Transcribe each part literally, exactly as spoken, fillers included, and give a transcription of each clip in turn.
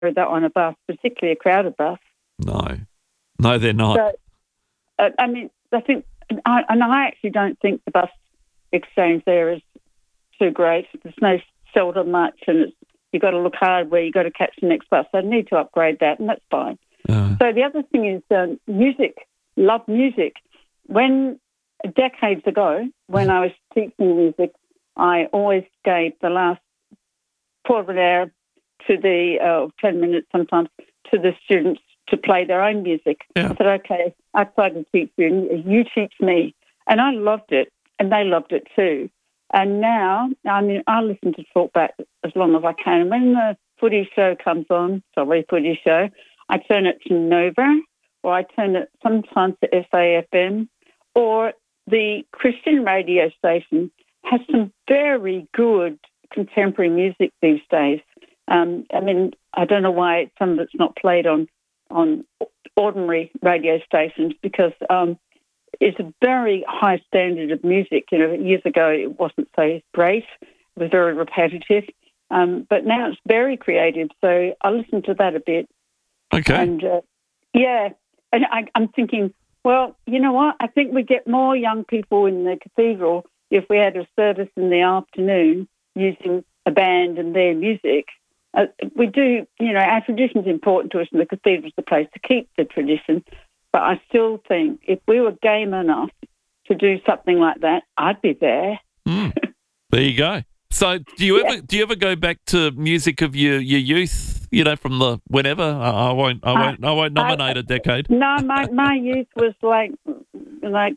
that on a bus, particularly a crowded bus. No. No, they're not. So, uh, I mean, I think, I, and I actually don't think the bus exchange there is too great. There's no seldom much, and it's, you've got to look hard where you've got to catch the next bus. So I need to upgrade that, and that's fine. Uh, So the other thing is um, music. Love music. When decades ago, when I was teaching music, I always gave the last quarter of an hour to the uh, ten minutes sometimes to the students to play their own music. Yeah. I said, okay, I try to teach you, and you teach me. And I loved it, and they loved it too. And now, I mean, I listen to talkback as long as I can. When the footy show comes on, sorry, footy show, I turn it to Nova, or I turn it sometimes to S A F M, or the Christian radio station has some very good contemporary music these days. Um, I mean, I don't know why some of it's not played on on ordinary radio stations, because um, it's a very high standard of music. You know, years ago it wasn't so great; it was very repetitive. Um, but now it's very creative, so I listen to that a bit. okay. And uh, yeah, and I, I'm thinking, well, you know what? I think we get more young people in the cathedral if we had a service in the afternoon using a band and their music. Uh, we do, you know, our tradition is important to us, and the cathedral is the place to keep the tradition. But I still think if we were game enough to do something like that, I'd be there. Mm. There you go. So, do you Yeah. ever do you ever go back to music of your, your youth? You know, from the whenever. I, I won't. I won't. I won't nominate a decade. No, my my youth was like like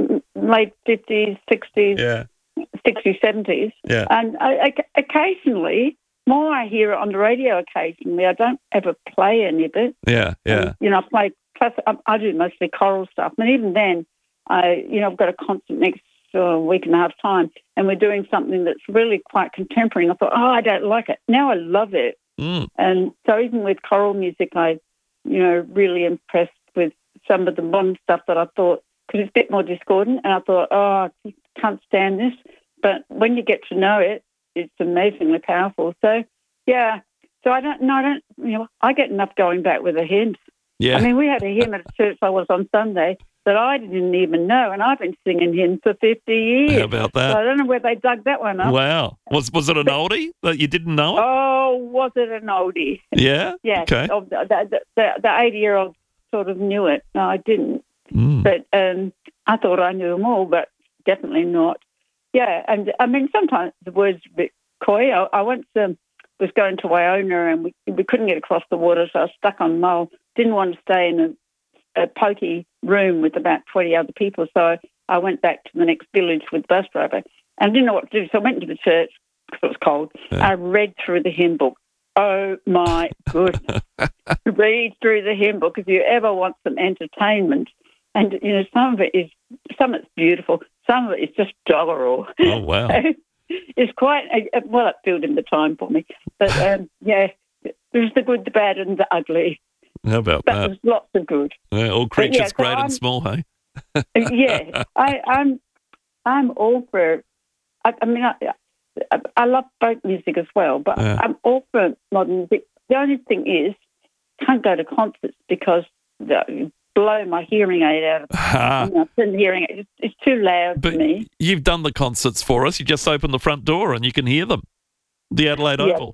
late fifties, sixties, Yeah. sixties, seventies, Yeah. and I, I, occasionally, more I hear it on the radio. Occasionally, I don't ever play any of it. Yeah. Yeah. Um, you know, I play classic. I, I do mostly choral stuff, and even then, I you know I've got a concert next uh, week and a half time, and we're doing something that's really quite contemporary. And I thought, oh, I don't like it. Now I love it. Mm. And so even with choral music, I, you know, really impressed with some of the modern stuff that I thought, because it's a bit more discordant, and I thought, oh, I can't stand this. But when you get to know it, it's amazingly powerful. So, yeah. So I don't, no, I don't, you know, I get enough going back with the hymns. Yeah. I mean, we had a hymn at a church I was on Sunday that I didn't even know, and I've been singing hymns for fifty years. How about that? So I don't know where they dug that one up. Wow. Was was it an oldie that you didn't know it? Oh, was it an oldie? Yeah. Yes. Okay. Oh, the, the, the, the eighty-year-old sort of knew it. No, I didn't. Mm. But um, I thought I knew them all, but definitely not. Yeah, and I mean, sometimes the word's a bit coy. I, I once um, was going to Iona, and we, we couldn't get across the water, so I was stuck on Mull. Didn't want to stay in a, a pokey room with about twenty other people, so I went back to the next village with the bus driver. And I didn't know what to do, so I went into the church because it was cold. Yeah. I read through the hymn book. Oh, my goodness. Read through the hymn book if you ever want some entertainment. And, you know, some of it is, some of it's beautiful. Some of it is just doggerel. Oh, wow. It's quite, a, well, it filled in the time for me. But, um, yeah, there's the good, the bad, and the ugly. How about But that? there's lots of good. Yeah, all creatures yeah, so great I'm- and small, hey? Yeah, I, I'm, I'm all for, I, I mean, I, I, I love folk music as well, but Yeah. I'm all for modern music. The only thing is, can't go to concerts because they blow my hearing aid out of Ah, you know, the hearing aid. It's, it's too loud but for me. you've done the concerts for us. You just open the front door and you can hear them. The Adelaide Yeah. Oval.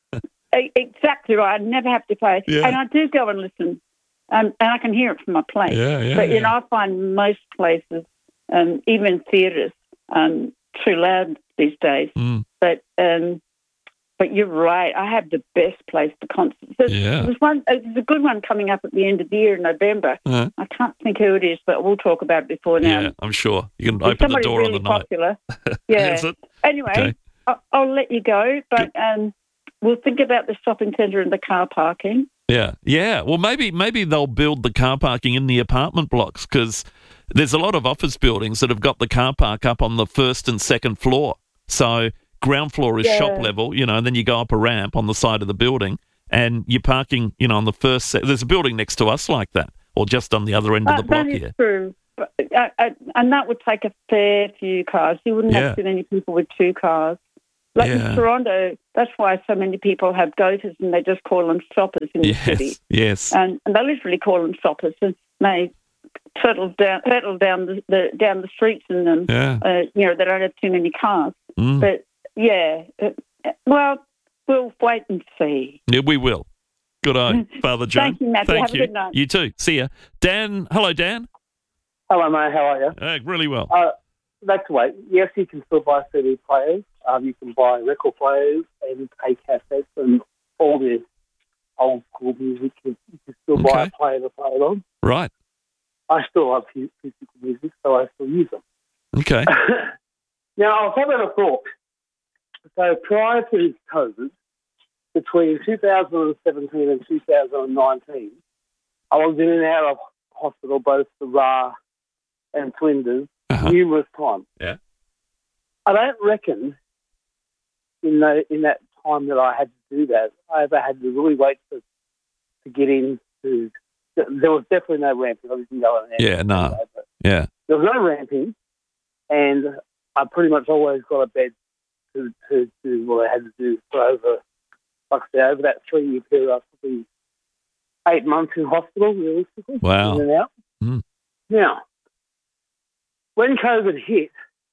E- Exactly right. I never have to play. Yeah. And I do go and listen, um, and I can hear it from my place. Yeah, yeah, But, you yeah. know, I find most places, um, even theatres, um, too loud these days. Mm. But um, but you're right. I have the best place for concerts. There's, Yeah. there's one. uh, There's a good one coming up at the end of the year in November. Uh, I can't think who it is, but we'll talk about it before now. yeah, I'm sure. You can It's open the somebody door really on the night. popular. Yeah. Is it? Anyway, Okay. I'll, I'll let you go, but um, we'll think about the shopping centre and the car parking. Yeah, yeah. Well, maybe maybe they'll build the car parking in the apartment blocks because there's a lot of office buildings that have got the car park up on the first and second floor. So ground floor is Yeah. shop level, you know, and then you go up a ramp on the side of the building and you're parking, you know, on the first se- there's a building next to us like that or just on the other end of the Uh, block that is here. true. But, uh, uh, and that would take a fair few cars. You wouldn't Yeah. have too many people with two cars. Like Yeah. in Toronto, that's why so many people have goaters and they just call them stoppers in the city. Yes, yes. And, and they literally call them stoppers, and they turtle down, turtle down the, the down the streets in them. Yeah. Uh, you know, they don't have too many cars. Mm. But yeah, uh, well, we'll wait and see. Yeah, we will. Good eye, Father John. Thank you, Matthew. Thank Have you. a good night. You too. See ya. Dan, hello, Dan. Hello, mate. How are you? Uh, really well. Uh, that's the way. Yes, you can still buy C D players. Um, you can buy record players and pay cassettes and all the old school music. You can still buy Okay. a player to play it on. Right. I still love pu- physical music, so I still use them. Okay. Now, I was having a thought. So prior to COVID, between two thousand seventeen and two thousand nineteen, I was in and out of hospital, both the R A R and Flinders, Uh-huh. numerous times. Yeah. I don't reckon in the, in that time that I had to do that, I ever had to really wait to to get into. There was definitely no ramping. I didn't go in there. Yeah, no. But Yeah. there was no ramping, and I pretty much always got a bed to, to do what I had to do for over, like I say, over that three-year period. I was probably eight months in hospital, realistically. Wow. In and out. Mm. Now, when COVID hit,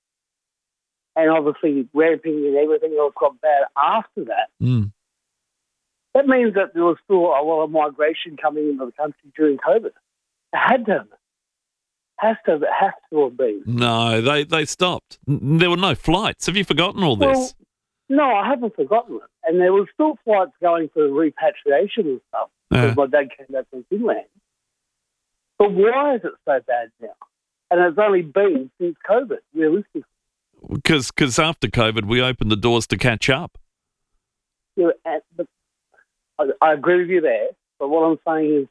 and obviously ramping and everything else got bad after that, Mm. that means that there was still a lot of migration coming into the country during COVID. It had to. Has to, it has to have been. No, they, they stopped. N- There were no flights. Have you forgotten all this? Well, no, I haven't forgotten it. And there was still flights going for repatriation and stuff Yeah. because my dad came back from Finland. But why is it so bad now? And it's only been since COVID, realistically. Because cause after COVID, we opened the doors to catch up. You know, and, but I, I agree with you there. But what I'm saying is,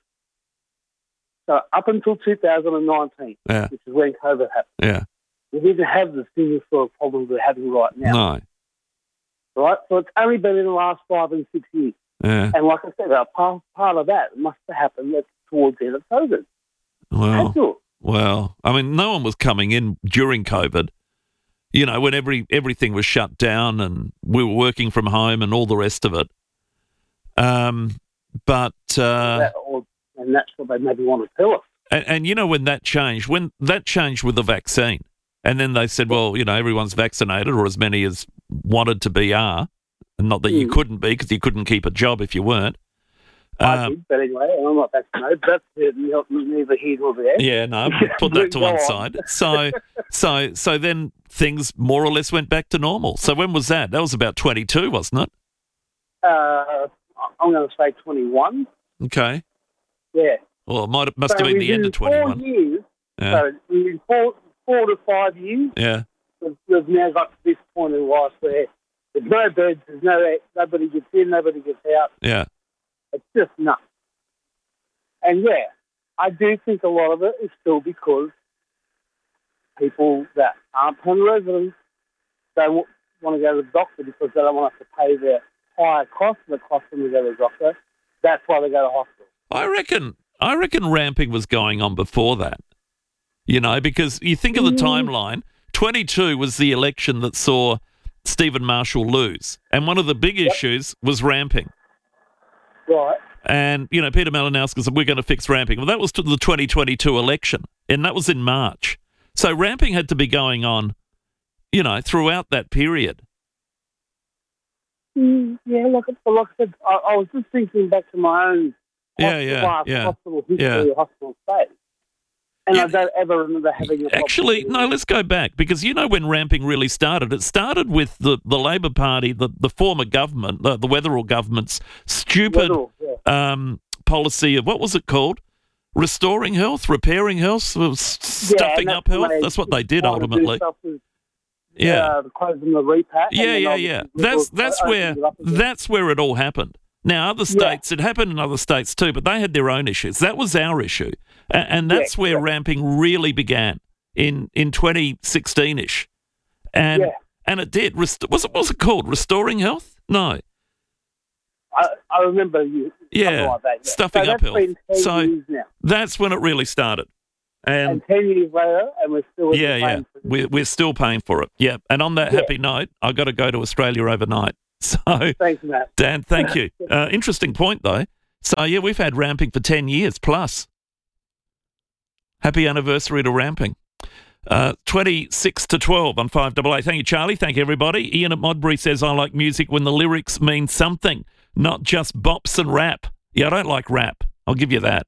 so up until two thousand nineteen, Yeah. which is when COVID happened, Yeah. we didn't have the similar sort of problems we're having right now. No. Right? So it's only been in the last five and six years. Yeah. And like I said, a part, part of that must have happened at- towards the end of COVID. Well, Had to. well, I mean, no one was coming in during COVID. You know, when every everything was shut down and we were working from home and all the rest of it. Um, but uh, That, or, and that's what they maybe want to tell us. and, and you know when that changed, when that changed with the vaccine, and then they said, well, you know, everyone's vaccinated, or as many as wanted to be are, and not that you Mm. couldn't be because you couldn't keep a job if you weren't. I Um, did, but anyway, I'm not vaccinated. That's uh, neither here nor there. Yeah, no, put that to Go one on. side. So, so, so then things more or less went back to normal. So when was that? That was about twenty-two, wasn't it? Uh, I'm going to say twenty-one. Okay. Yeah. Well, it might must So have been the within end of four twenty-one. years, Yeah, so within four, four to five years, yeah, we've, we've now got to this point in life where there's no birds, there's no nobody gets in, nobody gets out. yeah. It's just nuts. And yeah, I do think a lot of it is still because people that aren't permanent residents don't want to go to the doctor because they don't want to have to pay their higher cost that costs them to go to the doctor. That's why they go to hospital. I reckon. I reckon ramping was going on before that. You know, because you think of the timeline. twenty-two was the election that saw Stephen Marshall lose, and one of the big issues was ramping. Right. And, you know, Peter Malinowski said, we're going to fix ramping. Well, that was to the twenty twenty-two election, and that was in March. So ramping had to be going on, you know, throughout that period. Mm, yeah, like, like I said, I, I was just thinking back to my own Yeah, hospital, yeah, past yeah, hospital history, yeah. hospital stay. And Yeah. I don't ever remember having a problem. Actually, with no, it. let's go back, because you know when ramping really started? It started with the, the Labor Party, the, the former government, the, the Weatherall government's stupid Weatherall, yeah. um, policy of, what was it called? Restoring health, repairing health, uh, s- stuffing and up that's health. when they That's what they did tried to do ultimately. stuff with, Yeah. uh, closing the repat. and Yeah, then yeah, obviously yeah. Liberals That's that's opened where it up again. that's where it all happened. Now, other states, it happened in other states too, but they had their own issues. That was our issue, A- and that's Yeah, where yeah. ramping really began in in twenty sixteen ish, and Yeah. and it did. Rest- was it was it called Restoring Health? No, I, I remember you. Yeah, something like that, yeah. stuffing so up that's health. been ten So- years now. that's when it really started. And And ten years later, and we're still in Yeah, the yeah. same we're, we're still paying for it. Yeah. And on that Yeah. happy note, I've got to go to Australia overnight. So, Thanks, Matt. Dan, thank you. Uh, interesting point, though. So, yeah, we've had ramping for ten years plus. Happy anniversary to ramping. Uh, twenty-six to twelve on five double A. Thank you, Charlie. Thank you, everybody. Ian at Modbury says, I like music when the lyrics mean something, not just bops and rap. Yeah, I don't like rap. I'll give you that.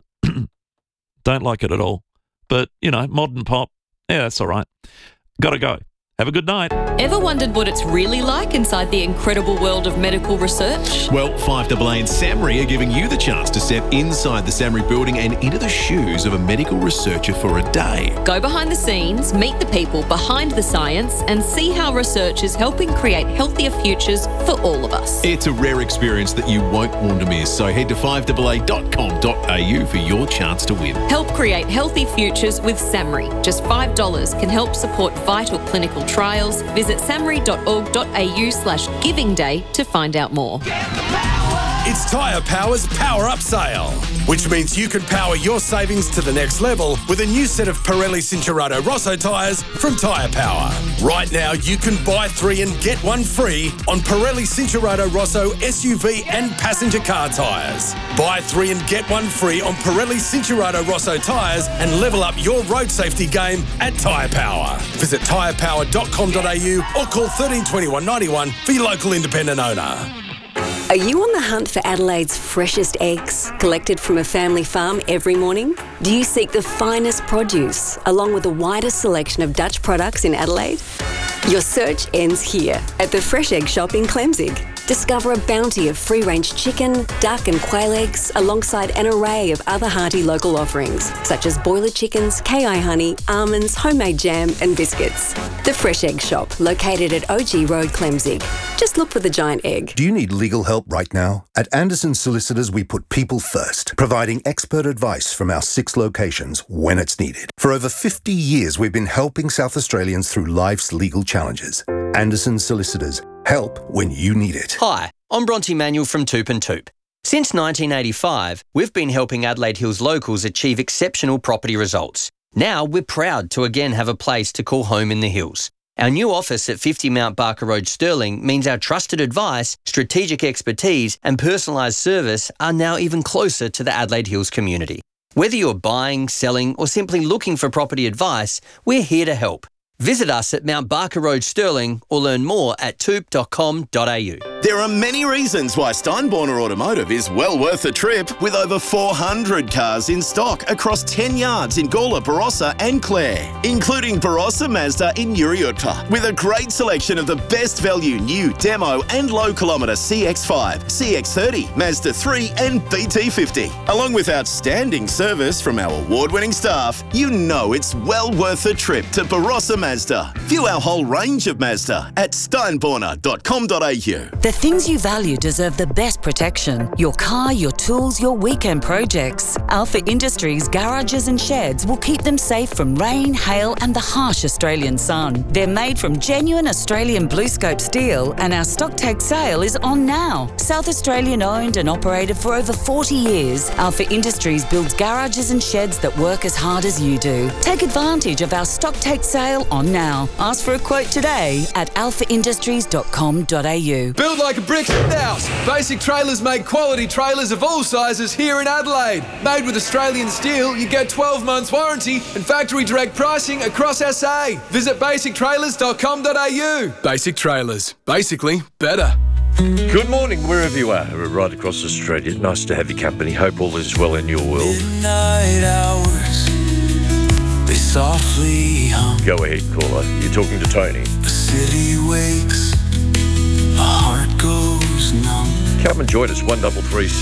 Don't like it at all. But, you know, modern pop, yeah, that's all right. Gotta go. Have a good night. Ever wondered what it's really like inside the incredible world of medical research? Well, five double A and SAMRI are giving you the chance to step inside the SAMRI building and into the shoes of a medical researcher for a day. Go behind the scenes, meet the people behind the science, and see how research is helping create healthier futures for all of us. It's a rare experience that you won't want to miss, so head to five double A dot com dot a u for your chance to win. Help create healthy futures with SAMRI. Just five dollars can help support vital clinical trials. Visit samri dot org dot a u slash giving day to find out more. It's Tyre Power's Power Up Sale, which means you can power your savings to the next level with a new set of Pirelli Cinturato Rosso tyres from Tyre Power. Right now, you can buy three and get one free on Pirelli Cinturato Rosso S U V and passenger car tyres. Buy three and get one free on Pirelli Cinturato Rosso tyres and level up your road safety game at Tyre Power. Visit tyre power dot com dot a u or call thirteen twenty-one ninety-one for your local independent owner. Are you on the hunt for Adelaide's freshest eggs, collected from a family farm every morning? Do you seek the finest produce, along with the widest selection of Dutch products in Adelaide? Your search ends here, at the Fresh Egg Shop in Clemzig. Discover a bounty of free-range chicken, duck and quail eggs, alongside an array of other hearty local offerings, such as boiler chickens, K I honey, almonds, homemade jam and biscuits. The Fresh Egg Shop, located at O G Road, Clemzig. Just look for the giant egg. Do you need legal help right now? At Anderson Solicitors, we put people first, providing expert advice from our six locations when it's needed. For over fifty years, we've been helping South Australians through life's legal challenges. Anderson Solicitors. Help when you need it. Hi, I'm Bronte Manuel from Toop and Toop. Since nineteen eighty-five, we've been helping Adelaide Hills locals achieve exceptional property results. Now we're proud to again have a place to call home in the hills. Our new office at fifty Mount Barker Road, Stirling, means our trusted advice, strategic expertise and personalised service are now even closer to the Adelaide Hills community. Whether you're buying, selling or simply looking for property advice, we're here to help. Visit us at Mount Barker Road, Stirling, or learn more at toop dot com dot a u. There are many reasons why Steinborner Automotive is well worth a trip, with over four hundred cars in stock across ten yards in Gawler, Barossa and Clare, including Barossa Mazda in Uriutpa, with a great selection of the best value new demo and low kilometre C X five, C X thirty, Mazda three and B T fifty. Along with outstanding service from our award-winning staff, you know it's well worth a trip to Barossa Mazda. View our whole range of Mazda at steinborner dot com dot a u. The things you value deserve the best protection. Your car, your tools, your weekend projects. Alpha Industries garages and sheds will keep them safe from rain, hail and the harsh Australian sun. They're made from genuine Australian BlueScope steel and our stock take sale is on now. South Australian owned and operated for over forty years, Alpha Industries builds garages and sheds that work as hard as you do. Take advantage of our stock take sale on now. Ask for a quote today at alpha industries dot com dot a u. Build like a brick house. Basic Trailers make quality trailers of all sizes here in Adelaide. Made with Australian steel, you get twelve months warranty and factory direct pricing across S A. Visit basic trailers dot com dot a u. Basic Trailers. Basically better. Good morning, wherever you are, right across Australia. Nice to have your company. Hope all is well in your world. Midnight hours, they softly hum. Go ahead, caller. You're talking to Tony. The city wakes, a heart goes numb. Come and join us, one double three six.